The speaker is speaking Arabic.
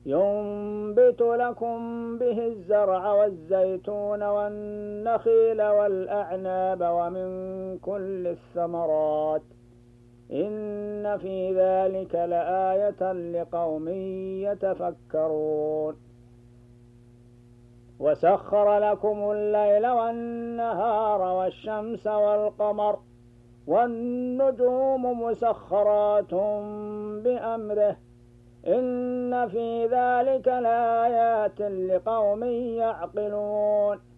ينبت لكم به الزرع والزيتون والنخيل والأعناب ومن كل الثمرات إن في ذلك لآية لقوم يتفكرون وسخر لكم الليل والنهار والشمس والقمر والنجوم مسخرات بأمره إن في ذلك لآيات لقوم يعقلون